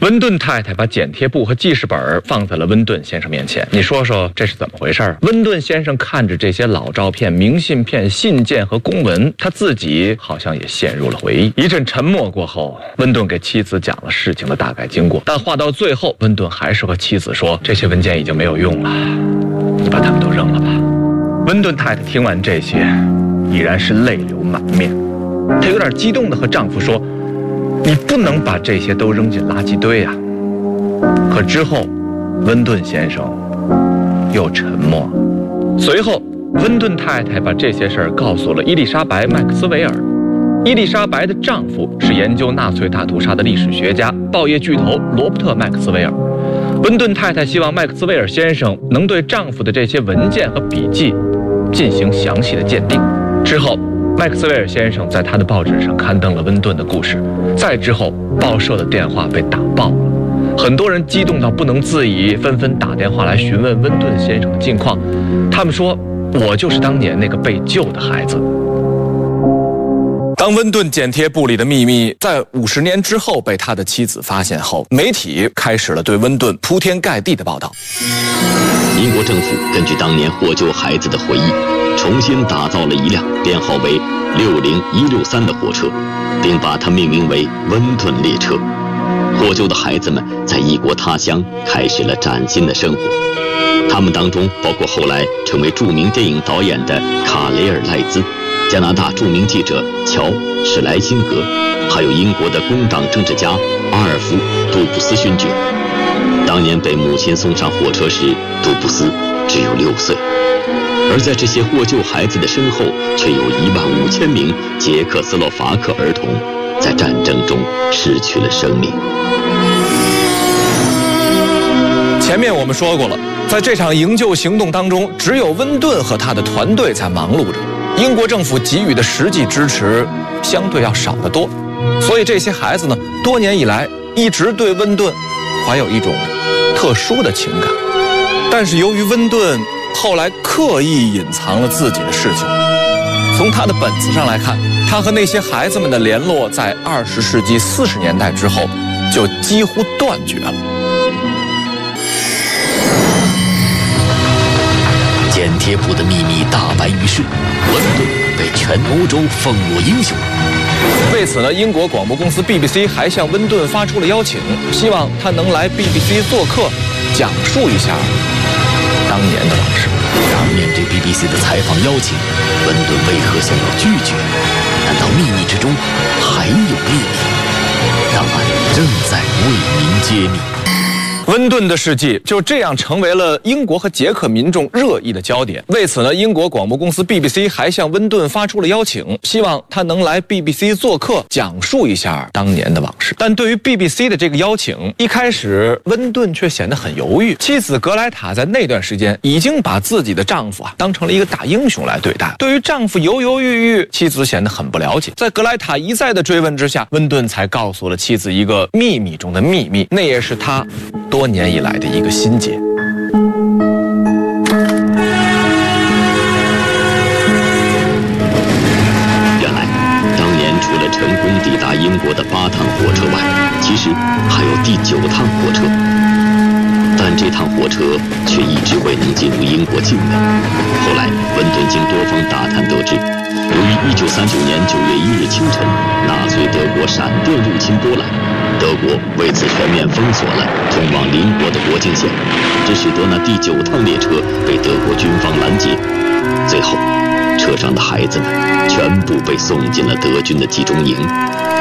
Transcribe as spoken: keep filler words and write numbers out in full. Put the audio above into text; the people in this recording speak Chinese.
温顿太太把剪贴簿和记事本放在了温顿先生面前。你说说这是怎么回事？温顿先生看着这些老照片、明信片、信件和公文，他自己好像也陷入了回忆。一阵沉默过后，温顿给妻子讲了事情的大概经过，但话到最后，温顿还是和妻子说，这些文件已经没有用了，你把它们都扔了吧。温顿太太听完这些，已然是泪流满面。她有点激动地和丈夫说，你不能把这些都扔进垃圾堆啊。可之后，温顿先生又沉默。随后，温顿太太把这些事儿告诉了伊丽莎白·麦克斯韦尔。伊丽莎白的丈夫是研究纳粹大屠杀的历史学家、报业巨头罗伯特·麦克斯韦尔。温顿太太希望麦克斯韦尔先生能对丈夫的这些文件和笔记进行详细的鉴定。之后，麦克斯韦尔先生在他的报纸上刊登了温顿的故事。再之后，报社的电话被打爆了，很多人激动到不能自已，纷纷打电话来询问温顿先生的近况。他们说，我就是当年那个被救的孩子。当温顿剪贴簿里的秘密在五十年之后被他的妻子发现后，媒体开始了对温顿铺天盖地的报道。 英国政府根据当年获救孩子的回忆，重新打造了一辆编号为六零一六三的火车，并把它命名为温顿列车。获救的孩子们在异国他乡开始了崭新的生活，他们当中包括后来成为著名电影导演的卡雷尔·赖兹，加拿大著名记者乔·史莱辛格，还有英国的工党政治家阿尔弗·杜布斯勋爵。当年被母亲送上火车时，杜布斯只有六岁，而在这些获救孩子的身后，却有一万五千名捷克斯洛伐克儿童在战争中失去了生命。 前面我们说过了，在这场营救行动当中，只有温顿和他的团队在忙碌着，英国政府给予的实际支持相对要少得多，所以这些孩子呢，多年以来一直对温顿怀有一种特殊的情感。但是由于温顿后来刻意隐藏了自己的事情，从他的本子上来看，他和那些孩子们的联络在二十世纪四十年代之后就几乎断绝了。 剪贴簿的秘密大白于世，温顿被全欧洲奉若英雄。 为此呢，英国广播公司 B B C 还向温顿发出了邀请，希望他能来 B B C 做客，讲述一下当年的往事。 然而面对 B B C 的采访邀请，温顿为何想要拒绝？难道秘密之中还有秘密？档案正在为您揭秘。 温顿的事迹就这样成为了英国和捷克民众热议的焦点。为此呢，英国广播公司 B B C 还向温顿发出了邀请，希望他能来 B B C 做客，讲述一下当年的往事。但对于 B B C 的这个邀请，一开始温顿却显得很犹豫。妻子格莱塔在那段时间已经把自己的丈夫啊当成了一个大英雄来对待，对于丈夫犹犹豫豫，妻子显得很不了解。在格莱塔一再的追问之下，温顿才告诉了妻子一个秘密中的秘密，那也是他多年以来的一个心结。 原来当年除了成功抵达英国的八趟火车外，其实还有第九趟火车，但这趟火车却一直未能进入英国境内。后来温顿经多方打探得知，由于一九三九年九月一日清晨，纳粹德国闪电入侵波兰，德国为此全面封锁了通往邻国的国境线，这使得那第九趟列车被德国军方拦截。最后，车上的孩子们全部被送进了德军的集中营。